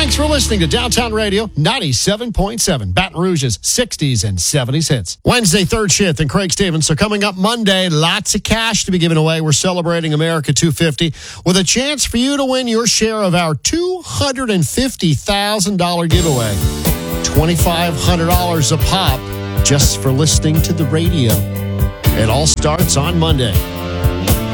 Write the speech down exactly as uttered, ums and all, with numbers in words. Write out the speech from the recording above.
Thanks for listening to Downtown Radio ninety-seven point seven, Baton Rouge's sixties and seventies hits. Wednesday, third shift, and Craig Stevens. So coming up Monday, lots of cash to be given away. We're celebrating America two fifty with a chance for you to win your share of our two hundred fifty thousand dollars giveaway. twenty-five hundred dollars a pop just for listening to the radio. It all starts on Monday.